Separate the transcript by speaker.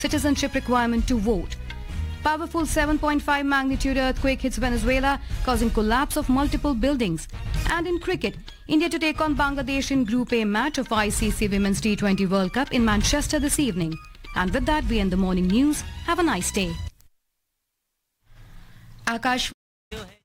Speaker 1: citizenship requirement to vote. Powerful 7.5 magnitude earthquake hits Venezuela, causing collapse of multiple buildings. And in cricket, India to take on Bangladesh in Group A match of ICC Women's T20 World Cup in Manchester this evening. And with that, we end the morning news. Have a nice day.
Speaker 2: Akash